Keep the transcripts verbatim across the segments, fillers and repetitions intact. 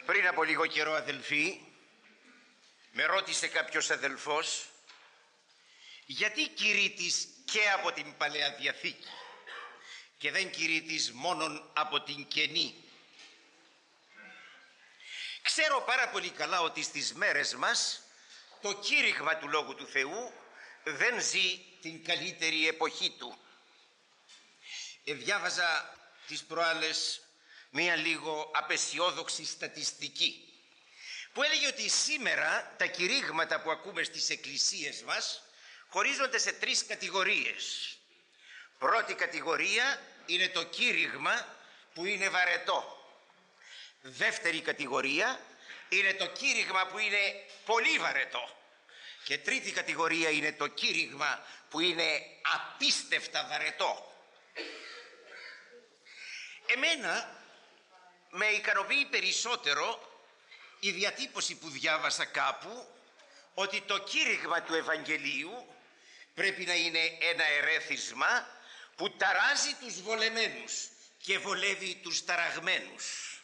Πριν από λίγο καιρό, αδελφοί, με ρώτησε κάποιος αδελφός γιατί κηρύττεις και από την Παλαιά Διαθήκη και δεν κηρύττεις μόνον από την Καινή. Ξέρω πάρα πολύ καλά ότι στις μέρες μας το κήρυγμα του Λόγου του Θεού δεν ζει την καλύτερη εποχή του. Ε, διάβαζα τις προάλλες μία λίγο απεσιόδοξη στατιστική που έλεγε ότι σήμερα τα κηρύγματα που ακούμε στις εκκλησίες μας χωρίζονται σε τρεις κατηγορίες. Πρώτη κατηγορία είναι το κήρυγμα που είναι βαρετό. Δεύτερη κατηγορία είναι το κήρυγμα που είναι πολύ βαρετό. Και τρίτη κατηγορία είναι το κήρυγμα που είναι απίστευτα βαρετό. Εμένα με ικανοποιεί περισσότερο η διατύπωση που διάβασα κάπου ότι το κήρυγμα του Ευαγγελίου πρέπει να είναι ένα ερέθισμα που ταράζει τους βολεμένους και βολεύει τους ταραγμένους.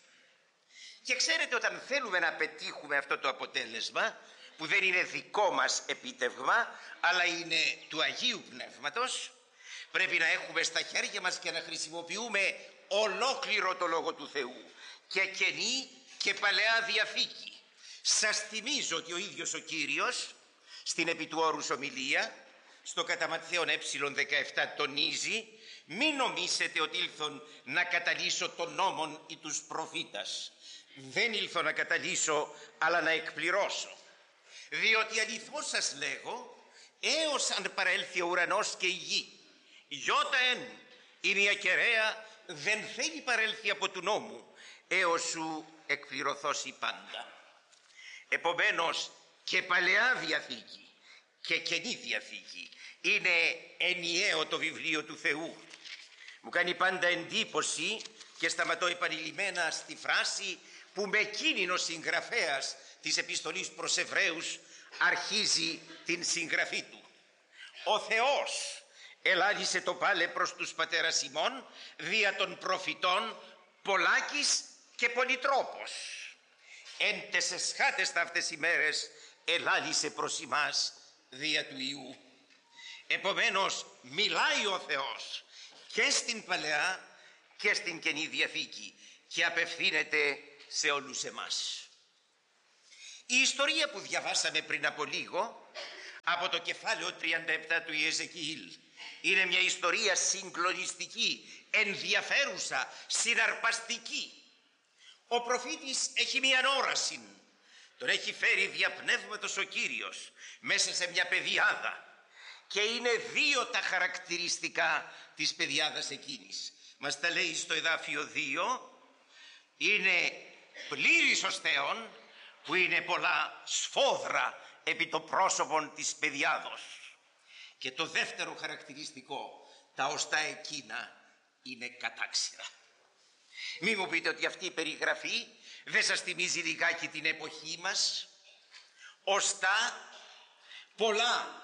Και ξέρετε, όταν θέλουμε να πετύχουμε αυτό το αποτέλεσμα, που δεν είναι δικό μας επίτευγμα αλλά είναι του Αγίου Πνεύματος, πρέπει να έχουμε στα χέρια μας και να χρησιμοποιούμε ολόκληρο το Λόγο του Θεού, και Καινή και Παλαιά Διαθήκη. Σας θυμίζω ότι ο ίδιος ο Κύριος στην επί του όρους ομιλία στο κατά Ματθαίον ε δεκαεπτά τονίζει: μην νομίσετε ότι ήλθον να καταλύσω τον νόμον ή τους προφήτας. Δεν ήλθω να καταλύσω αλλά να εκπληρώσω. Διότι αληθώς σας λέγω, έως αν παρέλθει ο ουρανός και η γη, γιώτα εν η μια κεραία δεν θέλει παρέλθει από του νόμου, έως σου εκπληρωθώσει πάντα. Επομένως και Παλαιά Διαθήκη και Καινή Διαθήκη είναι ενιαίο το βιβλίο του Θεού. Μου κάνει πάντα εντύπωση και σταματώ επανειλημμένα στη φράση που με κίνηνο συγγραφέας της επιστολής προς Εβραίους αρχίζει την συγγραφή του. Ο Θεός ελάλησε το πάλε προς τους πατέρας ημών δια των προφητών πολλάκις και πολυτρόπος. Εν τες εσχάτες αυτές οι μέρες ελάλησε προς ημάς δια του Ιού. Επομένως μιλάει ο Θεός και στην Παλαιά και στην Καινή Διαθήκη και απευθύνεται σε όλους εμάς. Η ιστορία που διαβάσαμε πριν από λίγο από το κεφάλαιο τριάντα επτά του Ιεζεκιήλ είναι μια ιστορία συγκλονιστική, ενδιαφέρουσα, συναρπαστική. Ο προφήτης έχει μια όραση, τον έχει φέρει δια πνεύματος ο Κύριος μέσα σε μια πεδιάδα, και είναι δύο τα χαρακτηριστικά της πεδιάδας εκείνης. Μας τα λέει στο εδάφιο δύο. Είναι πλήρης ως Θεόν, που είναι πολλά σφόδρα επί το πρόσωπον της πεδιάδος. Και το δεύτερο χαρακτηριστικό, τα οστά εκείνα είναι κατάξυρα. Μη μου πείτε ότι αυτή η περιγραφή δεν σας θυμίζει λιγάκι την εποχή μας? Οστά πολλά,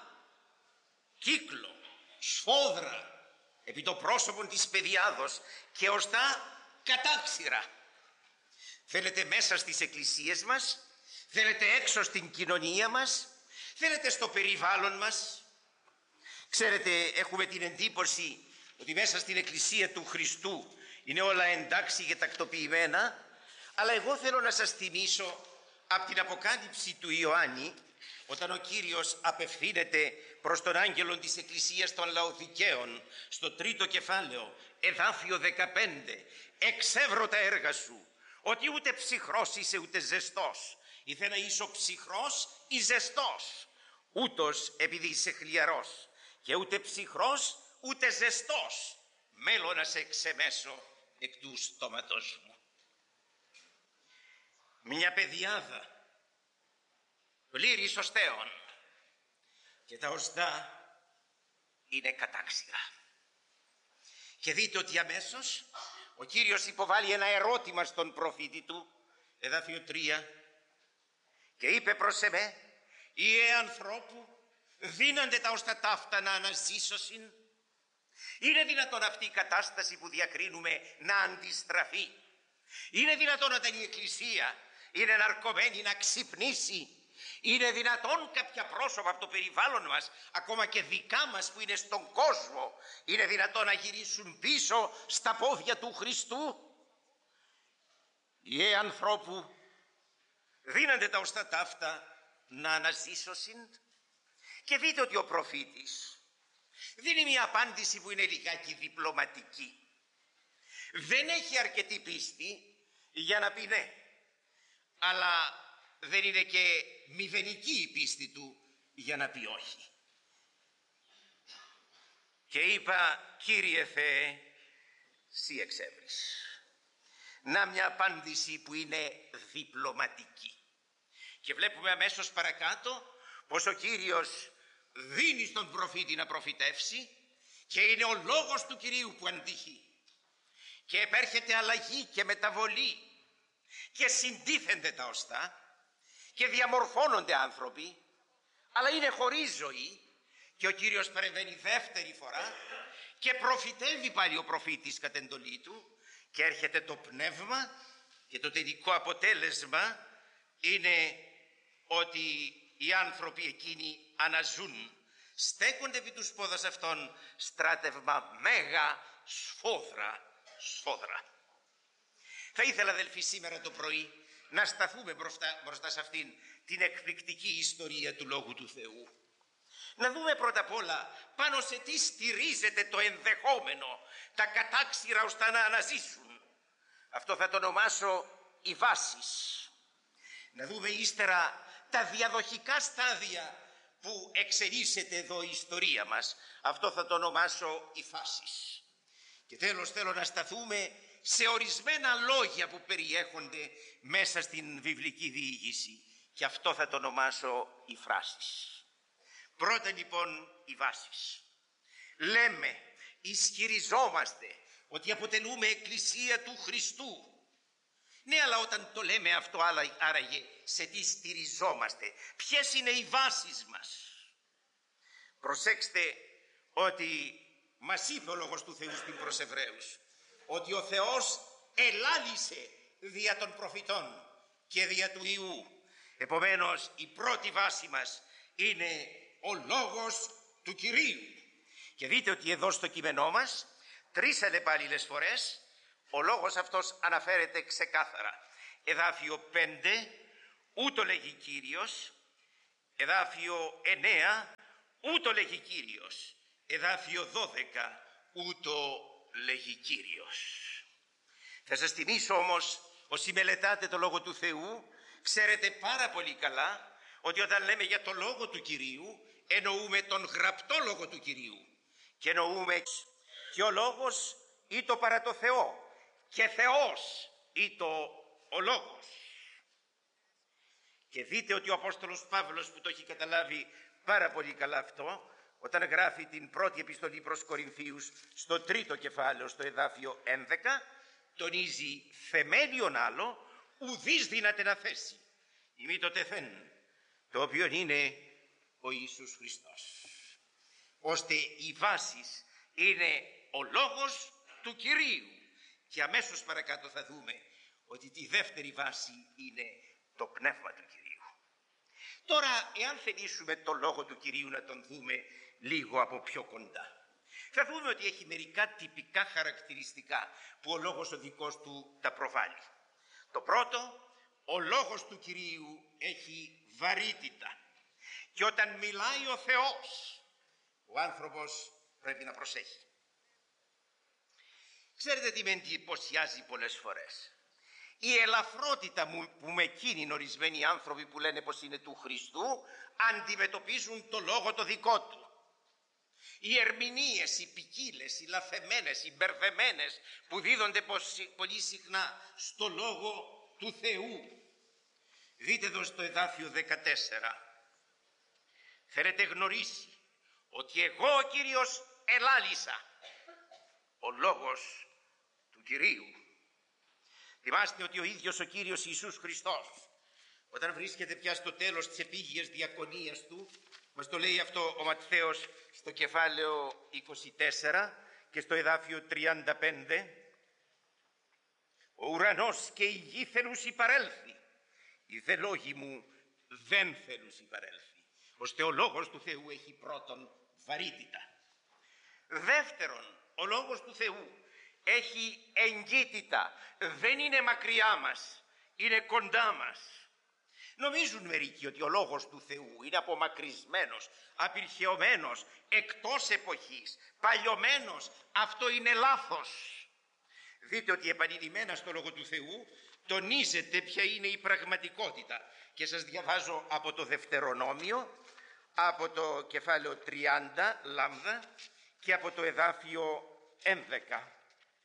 κύκλο, σφόδρα επί το πρόσωπον της πεδιάδος και οστά κατάξυρα. Θέλετε μέσα στις εκκλησίες μας, θέλετε έξω στην κοινωνία μας, θέλετε στο περιβάλλον μας. Ξέρετε, έχουμε την εντύπωση ότι μέσα στην εκκλησία του Χριστού είναι όλα εντάξει και τακτοποιημένα, αλλά εγώ θέλω να σας θυμίσω από την Αποκάλυψη του Ιωάννη, όταν ο Κύριος απευθύνεται προς τον άγγελο της εκκλησίας των Λαοδικαίων στο τρίτο κεφάλαιο, εδάφιο δεκαπέντε: εξεύρω τα έργα σου, ότι ούτε ψυχρός είσαι ούτε ζεστός. Ήθε να είσαι ψυχρός ή ζεστός. Ούτως επειδή είσαι χλιαρός, και ούτε ψυχρός ούτε ζεστός, μέλω να σε ξεμέσω εκ του στόματος μου. Μια πεδιάδα πλήρης οστέων, και τα οστά είναι κατάξυρα. Και δείτε ότι αμέσως ο Κύριος υποβάλλει ένα ερώτημα στον προφήτη του, εδάφιο τρία, και είπε προς εμέ: «Ιε ανθρώπου, δύνανται τα οστά ταύτα να αναζήσωσιν?» Είναι δυνατόν αυτή η κατάσταση που διακρίνουμε να αντιστραφεί? Είναι δυνατόν όταν η Εκκλησία είναι ναρκωμένη να ξυπνήσει. Είναι δυνατόν κάποια πρόσωπα από το περιβάλλον μας, ακόμα και δικά μας που είναι στον κόσμο, είναι δυνατόν να γυρίσουν πίσω στα πόδια του Χριστού? Οι ανθρώπου δίνονται τα οστά αυτά να αναζήσωσιν. Και δείτε ότι ο προφήτης δίνει μια απάντηση που είναι λιγάκι διπλωματική. Δεν έχει αρκετή πίστη για να πει ναι, αλλά δεν είναι και μηδενική η πίστη του για να πει όχι. Και είπα, Κύριε Θεέ, σύ εξέβρεις. Να μια απάντηση που είναι διπλωματική. Και βλέπουμε αμέσως παρακάτω πως ο Κύριος δίνει στον προφήτη να προφητεύσει και είναι ο λόγος του Κυρίου που αντυχεί. Και επέρχεται αλλαγή και μεταβολή και συντίθενται τα οστά και διαμορφώνονται άνθρωποι, αλλά είναι χωρίς ζωή. Και ο Κύριος παρεμβαίνει δεύτερη φορά και προφητεύει πάλι ο προφήτης κατ' εντολή του και έρχεται το πνεύμα και το τελικό αποτέλεσμα είναι ότι οι άνθρωποι εκείνοι αναζούν, στέκονται επί τους πόδας αυτών στράτευμα μέγα σφόδρα, σφόδρα. Θα ήθελα, αδελφοί, σήμερα το πρωί να σταθούμε μπροστά, μπροστά σε αυτήν την εκπληκτική ιστορία του Λόγου του Θεού. Να δούμε πρώτα απ' όλα πάνω σε τι στηρίζεται το ενδεχόμενο τα κατάξυρα ώστε να αναζήσουν. Αυτό θα το ονομάσω οι βάσεις. Να δούμε ύστερα τα διαδοχικά στάδια που εξελίσσεται εδώ η ιστορία μας. Αυτό θα το ονομάσω οι φάσεις. Και τέλος θέλω να σταθούμε σε ορισμένα λόγια που περιέχονται μέσα στην βιβλική διήγηση. Και αυτό θα το ονομάσω οι φράσεις. Πρώτα λοιπόν οι βάσεις. Λέμε, ισχυριζόμαστε ότι αποτελούμε εκκλησία του Χριστού. Ναι, αλλά όταν το λέμε αυτό, άραγε σε τι στηριζόμαστε? Ποιες είναι οι βάσεις μας? Προσέξτε ότι μας είπε ο Λόγος του Θεού στην προς Εβραίους ότι ο Θεός ελάλησε δια των προφητών και δια του Ιού. Επομένως η πρώτη βάση μας είναι ο Λόγος του Κυρίου. Και δείτε ότι εδώ στο κείμενό μας τρεις αλλεπάλληλες φορές ο λόγος αυτός αναφέρεται ξεκάθαρα. Εδάφιο πέντε, ούτω λέγει Κύριος. Εδάφιο εννέα, ούτω λέγει Κύριος. Εδάφιο δώδεκα, ούτω λέγει Κύριος. Θα σας θυμίσω όμως, όσοι μελετάτε το Λόγο του Θεού, ξέρετε πάρα πολύ καλά ότι όταν λέμε για το Λόγο του Κυρίου, εννοούμε τον γραπτό Λόγο του Κυρίου. Και εννοούμε και ο Λόγος ή το παρά το Θεό. Και Θεός ή το ο Λόγος. Και δείτε ότι ο Απόστολος Παύλος, που το έχει καταλάβει πάρα πολύ καλά αυτό, όταν γράφει την πρώτη επιστολή προς Κορινθίους στο τρίτο κεφάλαιο, στο εδάφιο έντεκα, τονίζει θεμέλιον άλλο ουδείς δύναται να θέσει ημί το τεθέν, το οποίο είναι ο Ιησούς Χριστός. Ώστε οι βάσεις είναι ο Λόγος του Κυρίου. Και αμέσως παρακάτω θα δούμε ότι τη δεύτερη βάση είναι το Πνεύμα του Κυρίου. Τώρα, εάν θελήσουμε το Λόγο του Κυρίου να τον δούμε λίγο από πιο κοντά, θα δούμε ότι έχει μερικά τυπικά χαρακτηριστικά που ο Λόγος ο δικός του τα προβάλλει. Το πρώτο, ο Λόγος του Κυρίου έχει βαρύτητα. Και όταν μιλάει ο Θεός, ο άνθρωπος πρέπει να προσέχει. Ξέρετε τι με εντυπωσιάζει πολλές φορές? Η ελαφρότητα που με εκείνοι ορισμένοι άνθρωποι που λένε πως είναι του Χριστού αντιμετωπίζουν το λόγο το δικό του. Οι ερμηνείες, οι ποικίλες, οι λαθεμένες, οι μπερδεμένες που δίδονται πολύ συχνά στο λόγο του Θεού. Δείτε εδώ στο εδάφιο δεκατέσσερα. Θέλετε γνωρίσει ότι εγώ ο Κύριος ελάλησα, ο λόγος του Κυρίου. Θυμάστε ότι ο ίδιος ο Κύριος Ιησούς Χριστός, όταν βρίσκεται πια στο τέλος της επίγειας διακονίας του, μας το λέει αυτό ο Ματθαίος στο κεφάλαιο είκοσι τέσσερα και στο εδάφιο τριάντα πέντε. Ο ουρανός και η γη θελούσι παρέλθει Οι δε λόγοι μου δεν θέλουν συμπαρέλθει, ώστε ο λόγος του Θεού έχει πρώτον βαρύτητα. Δεύτερον, ο λόγος του Θεού έχει εγκύτητα, δεν είναι μακριά μας, είναι κοντά μας. Νομίζουν μερικοί ότι ο λόγος του Θεού είναι απομακρυσμένος, απειρχαιωμένος, εκτός εποχής, παλιωμένος. Αυτό είναι λάθος. Δείτε ότι επανειλημμένα στο Λόγο του Θεού τονίζεται ποια είναι η πραγματικότητα. Και σας διαβάζω από το Δευτερονόμιο, από το κεφάλαιο τριάντα, λάμδα, και από το εδάφιο έντεκα.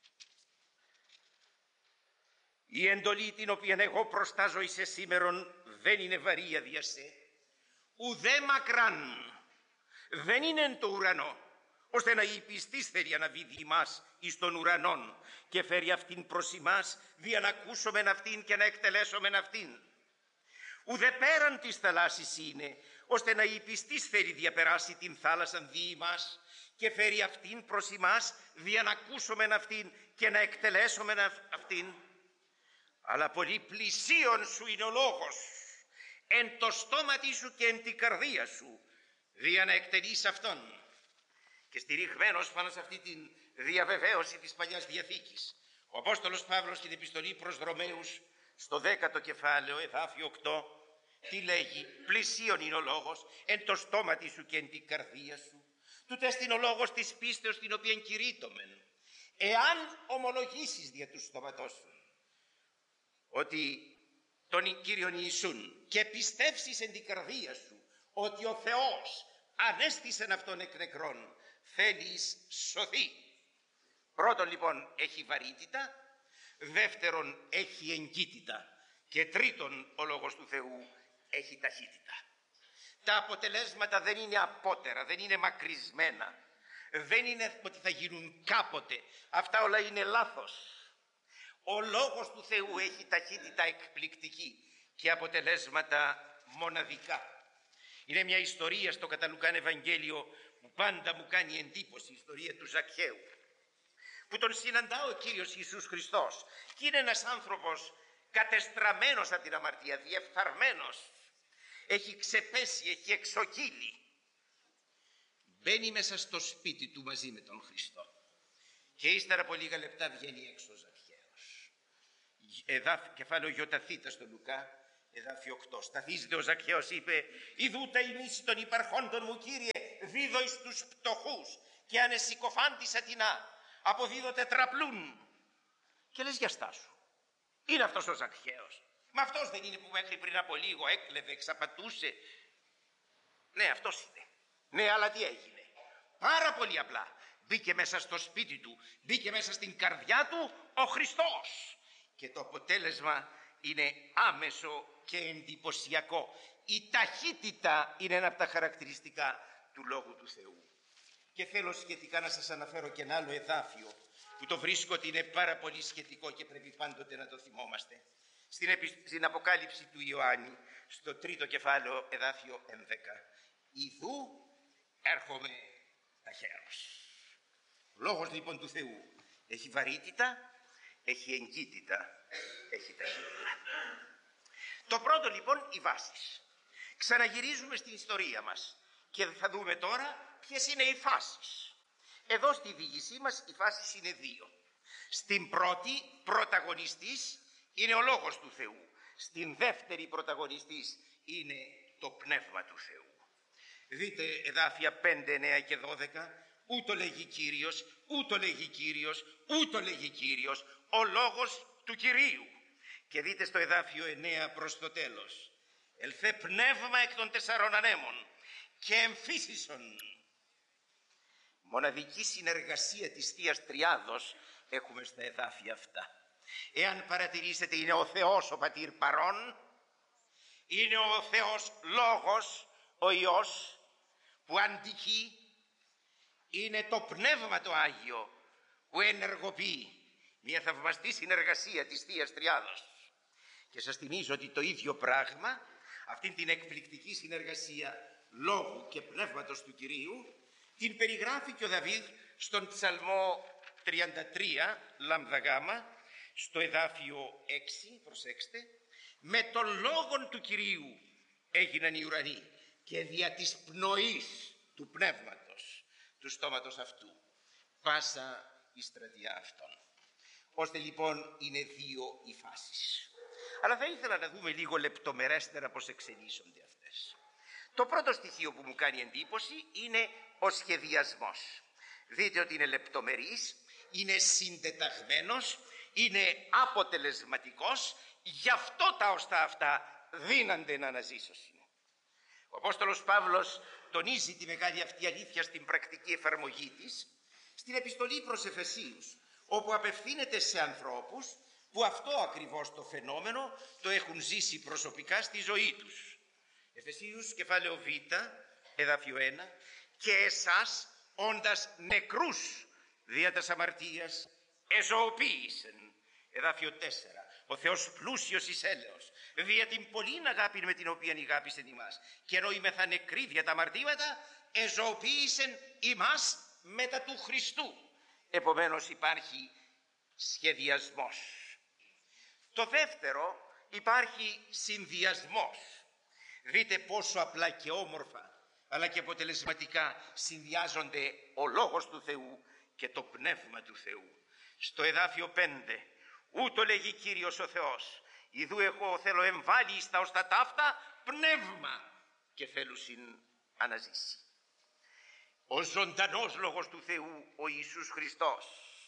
Η εντολή την οποία εγώ προστάζω εις εσήμερον δεν είναι βαρία δια σε, ουδέ μακράν, δεν είναι εν το ουρανό, ώστε να η πιστής θέλει αναβίδει ημάς εις των ουρανών και φέρει αυτήν προς ημάς, δια να ακούσομεν αυτήν και να εκτελέσομεν αυτήν. Ουδέ πέραν της θαλάσσης είναι, ώστε να η πιστής θέλει διαπεράσει την θάλασσαν δι' ημάς και φέρει αυτήν προς ημάς, δια να ακούσομεν αυτήν και να εκτελέσομεν αυτήν. Αλλά πολύ πλησίον σου είναι ο λόγος, εν το στόματι σου και εν την καρδία σου, δια να εκτελείς αυτόν. Και στηριγμένος πάνω σε αυτή τη διαβεβαίωση της Παλιάς Διαθήκης, ο Απόστολος Παύλος στην επιστολή προς Ρωμαίους, στο δέκατο κεφάλαιο, εδάφιο οκτώ, τι λέγει? Πλησίον είναι ο λόγος, εν το στόματι σου και εν την καρδία σου. Τούτε είναι ο λόγος της πίστεως την οποία κηρύττομεν. Εάν ομολογήσεις δια του στόματός σου ότι τον Κύριον Ιησούν και πιστεύσεις εν την καρδία σου ότι ο Θεός ανέστησεν αυτόν εκ νεκρών, θέλεις σωθεί. Πρώτον λοιπόν έχει βαρύτητα, δεύτερον έχει εγκύτητα και τρίτον ο λόγος του Θεού έχει ταχύτητα. Τα αποτελέσματα δεν είναι απότερα, δεν είναι μακρισμένα, δεν είναι ότι θα γίνουν κάποτε. Αυτά όλα είναι λάθος. Ο λόγος του Θεού έχει ταχύτητα εκπληκτική και αποτελέσματα μοναδικά. Είναι μια ιστορία στο κατά Λουκάν Ευαγγέλιο που πάντα μου κάνει εντύπωση, η ιστορία του Ζακχαίου, που τον συναντά ο Κύριος Ιησούς Χριστός και είναι ένας άνθρωπος κατεστραμμένος από την αμαρτία, διεφθαρμένος, έχει ξεπέσει, έχει εξοκύλει. Μπαίνει μέσα στο σπίτι του μαζί με τον Χριστό και ύστερα από λίγα λεπτά βγαίνει έξω ο Ζακχαίος. Εδάφ, κεφάλαιο γιοταθήτα στο Λουκά, εδάφιο οκτώ. Σταθίζεται ο Ζακχαίος, είπε: «Ιδού τα ημίση των υπαρχόντων μου, Κύριε, δίδω εις τους πτωχούς και ανεσυκοφάντης ατινά, αποδίδω τετραπλούν». Και λες, για στάσου, είναι αυτός ο Ζακχαίος? Μα αυτός δεν είναι που μέχρι πριν από λίγο έκλεβε, εξαπατούσε? Ναι, αυτός είναι. Ναι, αλλά τι έγινε? Πάρα πολύ απλά. Μπήκε μέσα στο σπίτι του, μπήκε μέσα στην καρδιά του ο Χριστός. Και το αποτέλεσμα είναι άμεσο και εντυπωσιακό. Η ταχύτητα είναι ένα από τα χαρακτηριστικά του Λόγου του Θεού. Και θέλω σχετικά να σας αναφέρω και ένα άλλο εδάφιο που το βρίσκω ότι είναι πάρα πολύ σχετικό και πρέπει πάντοτε να το θυμόμαστε. Στην, επι... στην Αποκάλυψη του Ιωάννη, στο τρίτο κεφάλαιο, εδάφιο έντεκα. «Ιδού έρχομαι ταχαίως». Ο Λόγος λοιπόν του Θεού έχει βαρύτητα, έχει εγκύτητα, έχει ταχύτητα. Το πρώτο λοιπόν, οι βάσεις. Ξαναγυρίζουμε στην ιστορία μας και θα δούμε τώρα ποιες είναι οι φάσεις. Εδώ στη διήγησή μας οι φάσεις είναι δύο. Στην πρώτη πρωταγωνιστής είναι ο Λόγος του Θεού. Στην δεύτερη πρωταγωνιστής είναι το Πνεύμα του Θεού. Δείτε εδάφια πέντε, εννέα και δώδεκα. Ούτω λέγει Κύριος, ούτω λέγει Κύριος, ούτω λέγει Κύριος, ο Λόγος του Κυρίου. Και δείτε στο εδάφιο εννέα προς το τέλος. «Ελθέ πνεύμα εκ των τεσσαρών ανέμων και εμφύσισον». Μοναδική συνεργασία της Θείας Τριάδος έχουμε στα εδάφια αυτά. Εάν παρατηρήσετε, είναι ο Θεός ο Πατήρ παρών, είναι ο Θεός Λόγος, ο Υιός που αντικεί, είναι το Πνεύμα το Άγιο που ενεργοποιεί μια θαυμαστή συνεργασία της Θείας Τριάδος. Και σας θυμίζω ότι το ίδιο πράγμα, αυτήν την εκπληκτική συνεργασία Λόγου και Πνεύματος του Κυρίου, την περιγράφει και ο Δαβίδ στον Ψαλμό τριάντα τρία, λάμδα γάμα, Στο εδάφιο έξι, προσέξτε, με τον λόγον του Κυρίου έγιναν οι ουρανοί και δια της πνοής του πνεύματος του στόματος αυτού πάσα η στρατιά αυτών. Ώστε λοιπόν είναι δύο οι φάσεις. Αλλά θα ήθελα να δούμε λίγο λεπτομερέστερα πώς εξελίσσονται αυτές. Το πρώτο στοιχείο που μου κάνει εντύπωση είναι ο σχεδιασμός. Δείτε ότι είναι λεπτομερής, είναι συντεταγμένος, είναι αποτελεσματικός, γι' αυτό τα οστά αυτά δύνανται να αναζήσωσιν. Ο Απόστολος Παύλος τονίζει τη μεγάλη αυτή αλήθεια στην πρακτική εφαρμογή της στην επιστολή προς Εφεσίους, όπου απευθύνεται σε ανθρώπους που αυτό ακριβώς το φαινόμενο το έχουν ζήσει προσωπικά στη ζωή τους. Εφεσίους κεφάλαιο Β, εδάφιο ένα, και εσάς όντας νεκρούς δια τας αμαρτίας εζωοποίησεν, εδάφιο τέσσερα, ο Θεός πλούσιος εις έλεος, δια την πολλήν αγάπη με την οποία αγάπησε ημάς, και ενώ είμεθα νεκροί δια τα αμαρτήματα, εζωοποίησεν ημάς μετά του Χριστού. Επομένως υπάρχει σχεδιασμός. Το δεύτερο, υπάρχει συνδυασμός. Δείτε πόσο απλά και όμορφα αλλά και αποτελεσματικά συνδυάζονται ο Λόγος του Θεού και το Πνεύμα του Θεού. Στο εδάφιο πέντε, ούτω λέγει Κύριος ο Θεός, ιδού εγώ θέλω εμβάλει στα ως τα ταύτα πνεύμα και θέλουσιν αναζήσει. Ο ζωντανός Λόγος του Θεού, ο Ιησούς Χριστός.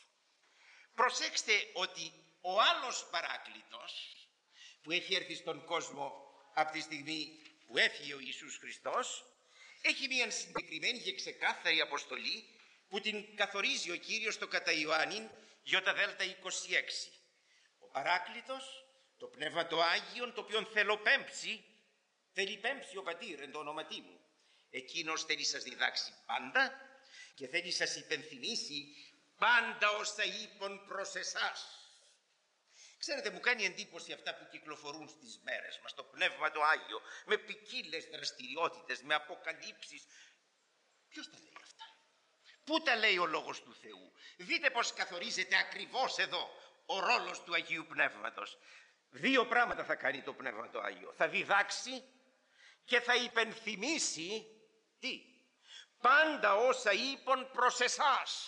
Προσέξτε ότι ο άλλος παράκλητος που έχει έρθει στον κόσμο από τη στιγμή που έφυγε ο Ιησούς Χριστός έχει μια συγκεκριμένη και ξεκάθαρη αποστολή που την καθορίζει ο Κύριος στο κατά Ιωάννην Ι είκοσι έξι. Ο παράκλητος, το Πνεύμα το Άγιον, το οποίον θέλω πέμψει, θέλει πέμψει ο Πατήρ εν το όνοματί μου. Εκείνος θέλει σας διδάξει πάντα και θέλει σας υπενθυμίσει πάντα όσα είπων προς εσάς. Ξέρετε, μου κάνει εντύπωση αυτά που κυκλοφορούν στις μέρες μας, το Πνεύμα το Άγιο, με ποικίλες δραστηριότητες, με αποκαλύψεις. Ποιος τα λέει αυτά? Πού τα λέει ο Λόγος του Θεού? Δείτε πως καθορίζεται ακριβώς εδώ ο ρόλος του Αγίου Πνεύματος. Δύο πράγματα θα κάνει το Πνεύμα το Άγιο. Θα διδάξει και θα υπενθυμίσει τι? Πάντα όσα είπων προς εσάς.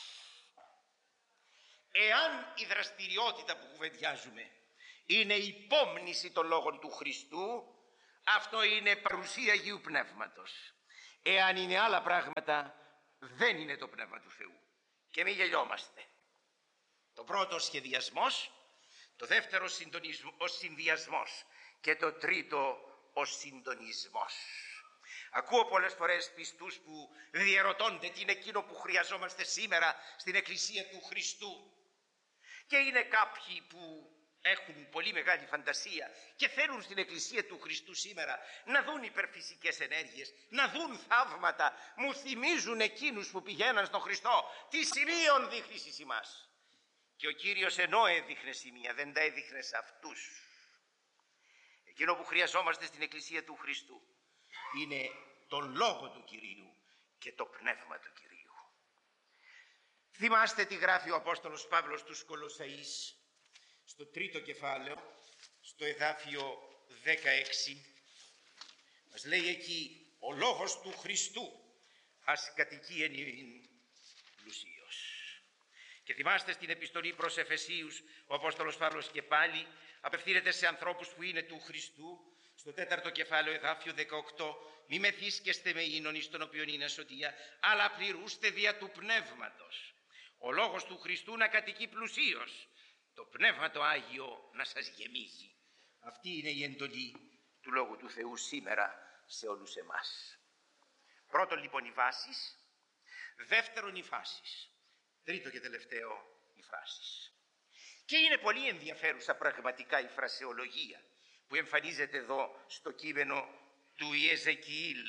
Εάν η δραστηριότητα που κουβεντιάζουμε είναι υπόμνηση των λόγων του Χριστού, αυτό είναι παρουσία Αγίου Πνεύματος. Εάν είναι άλλα πράγματα, δεν είναι το Πνεύμα του Θεού. Και μην γελιόμαστε. Το πρώτο, ο σχεδιασμός, το δεύτερο, ο συνδυασμός και το τρίτο, ο συντονισμός. Ακούω πολλές φορές πιστούς που διερωτώνται τι είναι εκείνο που χρειαζόμαστε σήμερα στην Εκκλησία του Χριστού. Και είναι κάποιοι που έχουν πολύ μεγάλη φαντασία και θέλουν στην Εκκλησία του Χριστού σήμερα να δουν υπερφυσικές ενέργειες, να δουν θαύματα. Μου θυμίζουν εκείνους που πηγαίναν στον Χριστό. Τι σημείων δείχνεις εις ημάς? Και ο Κύριος ενώ έδειχνε σημεία, δεν τα έδειχνε σε αυτούς. Εκείνο που χρειαζόμαστε στην Εκκλησία του Χριστού είναι τον Λόγο του Κυρίου και το Πνεύμα του Κυρίου. Θυμάστε τι γράφει ο Απόστολος Παύλος στους Κολοσσαείς, στο τρίτο κεφάλαιο, στο εδάφιο δεκαέξι. Μας λέει εκεί, ο Λόγος του Χριστού ας κατοικεί εν ημίν πλουσίως. Και θυμάστε στην επιστολή προς Εφεσίους, ο Απόστολος Παύλος και πάλι απευθύνεται σε ανθρώπους που είναι του Χριστού, στο τέταρτο κεφάλαιο εδάφιο δεκαοκτώ, μη μεθύσκεστε με ίνον εις τον οποίον είναι σωτία, αλλά πληρούστε δια του Πνεύματος. Ο Λόγος του Χριστού να κατοικεί πλουσίως, το Πνεύμα το Άγιο να σας γεμίζει. Αυτή είναι η εντολή του Λόγου του Θεού σήμερα σε όλους εμάς. Πρώτον λοιπόν οι βάσεις, δεύτερον οι φάσεις, τρίτο και τελευταίο οι φράσεις. Και είναι πολύ ενδιαφέρουσα πραγματικά η φρασεολογία που εμφανίζεται εδώ στο κείμενο του Ιεζεκιήλ.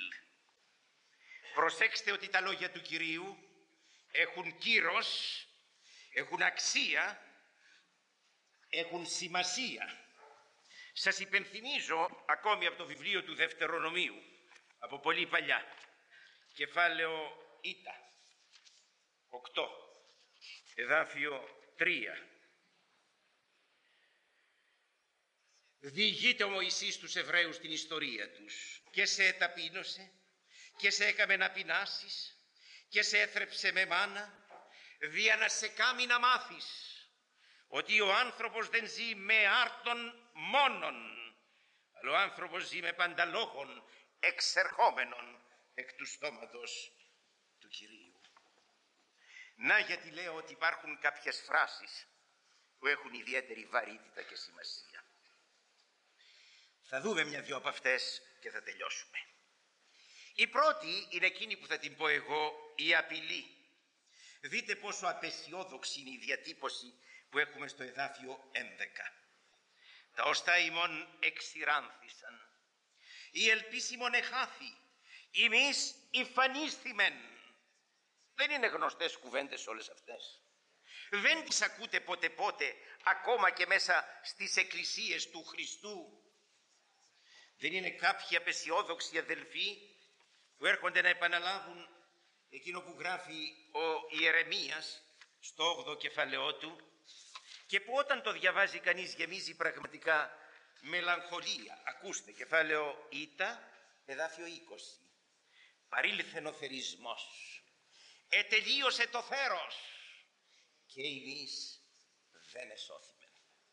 Προσέξτε ότι τα λόγια του Κυρίου έχουν κύρος, έχουν αξία, έχουν σημασία. Σας υπενθυμίζω ακόμη από το βιβλίο του Δευτερονομίου, από πολύ παλιά, κεφάλαιο Ήτα, οκτώ, εδάφιο τρία. Διηγείται ο Μωυσής τους Εβραίους την ιστορία τους και σε εταπείνωσε και σε έκαμε να πεινάσεις και σε έθρεψε με μάνα δια να σε κάμει να μάθεις ότι ο άνθρωπος δεν ζει με άρτον μόνον, αλλά ο άνθρωπος ζει με πανταλόγων εξερχόμενων εκ του στόματος του Κυρίου. Να γιατί λέω ότι υπάρχουν κάποιες φράσεις που έχουν ιδιαίτερη βαρύτητα και σημασία. Θα δούμε μια-δυο από αυτές και θα τελειώσουμε. Η πρώτη είναι εκείνη που θα την πω εγώ, η απειλή. Δείτε πόσο απεσιόδοξη είναι η διατύπωση που έχουμε στο εδάφιο έντεκα. Τα οστά ημών εξηράνθησαν, η ελπίς ημών εχάθη, ημείς υφανίσθημεν. Δεν είναι γνωστές κουβέντες όλες αυτές. Δεν τις ακούτε πότε πότε ακόμα και μέσα στις εκκλησίες του Χριστού. Δεν είναι κάποιοι απεσιόδοξοι αδελφοί που έρχονται να επαναλάβουν εκείνο που γράφει ο Ιερεμίας στο όγδοο κεφαλαιό του και που όταν το διαβάζει κανείς γεμίζει πραγματικά μελαγχολία. Ακούστε, κεφάλαιο Ήτα, εδάφιο είκοσι. Παρήλθεν ο θερισμός, ετελείωσε το θέρος και εμείς δεν εσώθημεν.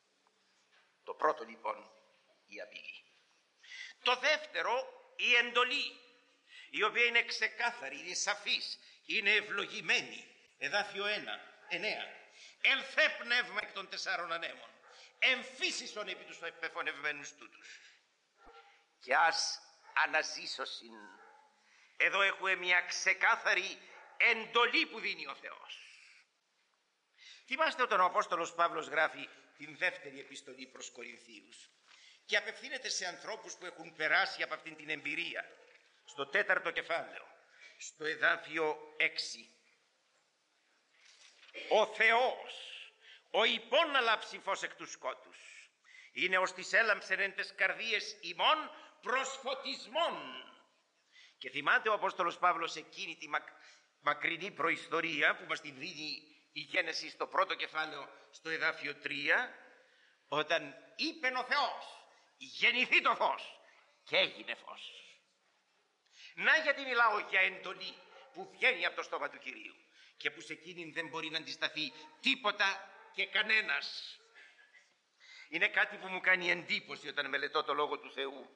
Το πρώτο λοιπόν η απειλή. Το δεύτερο η εντολή, η οποία είναι ξεκάθαρη, είναι σαφής, είναι ευλογημένη. Εδάφιο ένα, εννέα. Ελθέ πνεύμα εκ των τεσσάρων ανέμων, εμφύσισον επί τους επεφωνευμένους τούτους. Και ας αναζήσωσιν. Εδώ έχουμε μια ξεκάθαρη εντολή που δίνει ο Θεός. Θυμάστε όταν ο Απόστολος Παύλος γράφει την δεύτερη επιστολή προς Κορινθίους και απευθύνεται σε ανθρώπους που έχουν περάσει από αυτήν την εμπειρία. Στο τέταρτο κεφάλαιο, στο εδάφιο έξι. Ο Θεός, ο υπόν αλαψηφός εκ του σκότους, είναι ως της έλαμψεν εν τες καρδίες ημών προς φωτισμόν. Και θυμάται ο Απόστολος Παύλος εκείνη τη μακ, μακρινή προϊστορία που μας την δίνει η Γένεση στο πρώτο κεφάλαιο, στο εδάφιο τρία, όταν είπε ο Θεός, γεννηθεί το φως και έγινε φως. Να γιατί μιλάω για εντολή που βγαίνει από το στόμα του Κυρίου και που σε εκείνη δεν μπορεί να αντισταθεί τίποτα και κανένας. Είναι κάτι που μου κάνει εντύπωση όταν μελετώ το Λόγο του Θεού.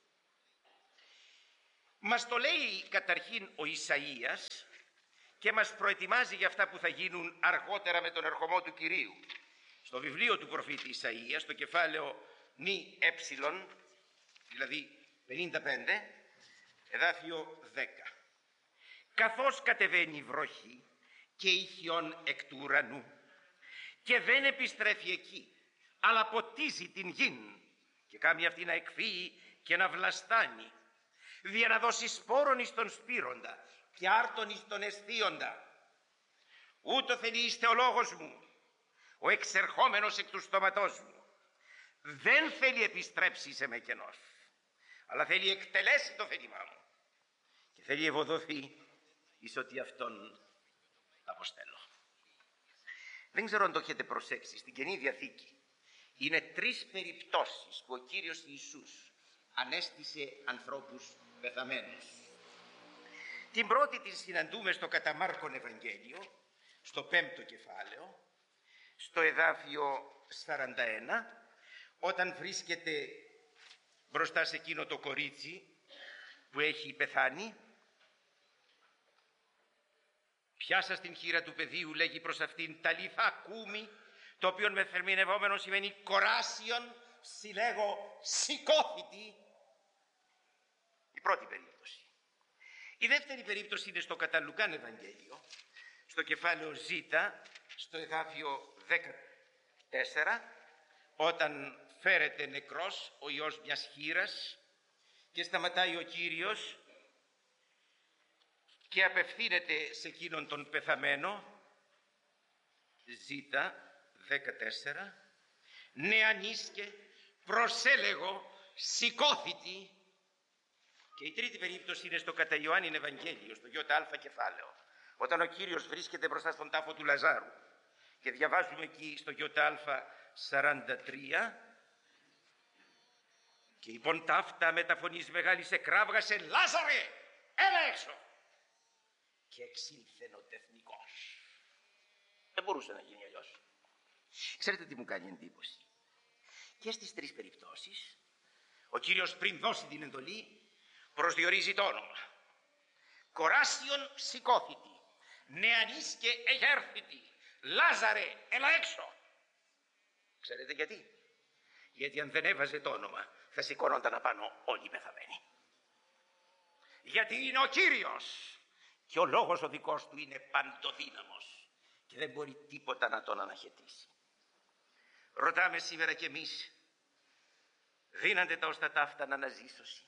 Μας το λέει καταρχήν ο Ισαΐας και μας προετοιμάζει για αυτά που θα γίνουν αργότερα με τον ερχομό του Κυρίου. Στο βιβλίο του προφήτη Ισαΐας, στο κεφάλαιο νη έψιλον, δηλαδή πενήντα πέντε, εδάφιο δέκα. Καθώς κατεβαίνει η βροχή και η χιόν εκ του ουρανού και δεν επιστρέφει εκεί, αλλά ποτίζει την γην και κάνει αυτή να εκφύγει και να βλαστάνει, δια να δώσει σπόρον εις τον σπύροντα και άρτον εις τον αισθίοντα. Ούτω θελείστε ο λόγος μου, ο εξερχόμενος εκ του στόματός μου. Δεν θέλει επιστρέψει σε με κενός, αλλά θέλει εκτελέσει το θέλημά μου και θέλει ευωδοθεί εις ότι αυτόν αποστέλω. Δεν ξέρω αν το έχετε προσέξει, στην Καινή Διαθήκη είναι τρεις περιπτώσεις που ο Κύριος Ιησούς ανέστησε ανθρώπους πεθαμένους. Την πρώτη την συναντούμε στο κατά Μάρκον Ευαγγέλιο, στο πέμπτο κεφάλαιο, στο εδάφιο σαράντα ένα, όταν βρίσκεται μπροστά σε εκείνο το κορίτσι που έχει πεθάνει. Πιάσα στην χείρα του παιδίου, λέγει προς αυτήν ταλίθα κούμι, το οποίο με θερμινευόμενο σημαίνει κοράσιον, συλλέγω σηκώθητη. Η πρώτη περίπτωση. Η δεύτερη περίπτωση είναι στο κατά Λουκάν Ευαγγέλιο, στο κεφάλαιο Ζ, στο εδάφιο δεκατέσσερα, όταν φέρεται νεκρός ο ιός μιας χήρας και σταματάει ο Κύριος και απευθύνεται σε εκείνον τον πεθαμένο. Ζ δεκατέσσερα. Νεανίσκε προσέλεγω σηκώθητη. Και η τρίτη περίπτωση είναι στο κατά Ιωάννην Ευαγγέλιο, στο ΙΑ κεφάλαιο, όταν ο Κύριος βρίσκεται μπροστά στον τάφο του Λαζάρου και διαβάζουμε εκεί στο ΙΑ σαράντα τρία Και είπων ταύτα με τα φωνής μεγάλης εκράβγασε, «Λάζαρε, έλα έξω!» Και εξήλθεν ο τεθνικός. Δεν μπορούσε να γίνει αλλιώς. Ξέρετε τι μου κάνει εντύπωση? Και στις τρεις περιπτώσεις ο Κύριος πριν δώσει την εντολή προσδιορίζει το όνομα. «Κοράσιον σηκώθητη, νεανής και εγέρθητη, Λάζαρε, έλα έξω!» Ξέρετε γιατί? Γιατί αν δεν έβαζε το όνομα θα σηκώνονταν απάνω όλοι οι πεθαμένοι. Γιατί είναι ο Κύριος και ο λόγος ο δικός του είναι παντοδύναμος και δεν μπορεί τίποτα να τον αναχαιτήσει. Ρωτάμε σήμερα κι εμείς, δίνανται τα οστατά αυτά να αναζήσωση?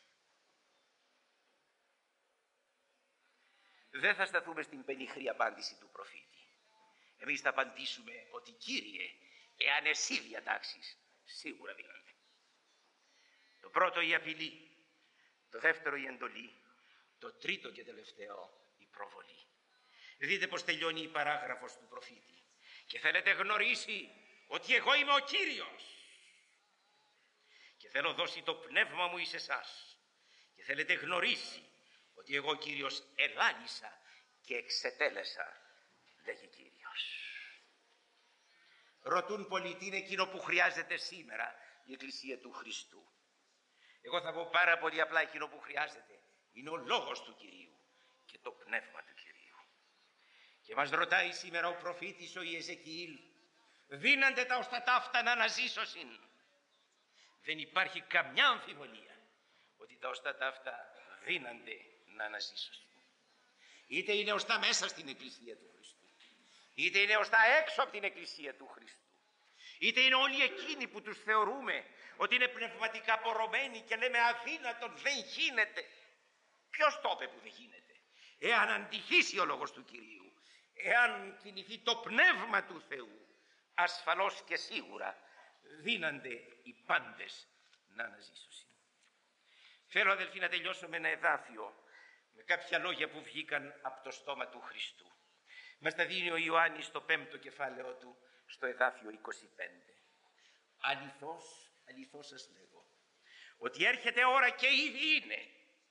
Δεν θα σταθούμε στην πενιχρή απάντηση του προφήτη. Εμείς θα απαντήσουμε ότι, Κύριε, εάν εσύ διατάξεις, σίγουρα δίνονται. Το πρώτο η απειλή, το δεύτερο η εντολή, το τρίτο και τελευταίο η προβολή. Δείτε πως τελειώνει η παράγραφος του προφήτη. Και θέλετε γνωρίσει ότι εγώ είμαι ο Κύριος και θέλω δώσει το πνεύμα μου εις εσάς. Και θέλετε γνωρίσει ότι εγώ Κύριος ελάλησα και εξετέλεσα, λέγει Κύριος. Ρωτούν πολλοί τι είναι εκείνο που χρειάζεται σήμερα η Εκκλησία του Χριστού. Εγώ θα πω πάρα πολύ απλά, εκείνο που χρειάζεται είναι ο λόγος του Κυρίου και το πνεύμα του Κυρίου. Και μας ρωτάει σήμερα ο προφήτης ο Ιεζεκιήλ, δίνανται τα οστατά αυτά να αναζήσωσιν? Δεν υπάρχει καμιά αμφιβολία ότι τα οστατά αυτά δίνανται να αναζήσωσιν. Είτε είναι οστά μέσα στην Εκκλησία του Χριστού, είτε είναι οστά έξω από την Εκκλησία του Χριστού, είτε είναι όλοι εκείνοι που τους θεωρούμε ότι είναι πνευματικά πορωμένοι και λέμε αδύνατον, δεν γίνεται. Ποιος το είπε που δεν γίνεται? Εάν αντιχύσει ο λόγος του Κυρίου, εάν κινηθεί το πνεύμα του Θεού, ασφαλώς και σίγουρα δίνανται οι πάντες να αναζήσωσιν. Θέλω, αδελφοί, να τελειώσω με ένα εδάφιο, με κάποια λόγια που βγήκαν από το στόμα του Χριστού. Μας τα δίνει ο Ιωάννης στο πέμπτο κεφάλαιο του, στο εδάφιο είκοσι πέντε. Αληθώς, αληθώς σας λέγω, ότι έρχεται ώρα και ήδη είναι,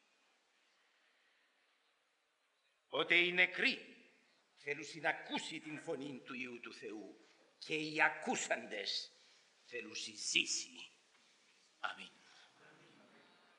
ότι οι νεκροί θέλουν να ακούσει την φωνή του Υιού του Θεού και οι ακούσαντες θέλουν ζήσει. Αμήν.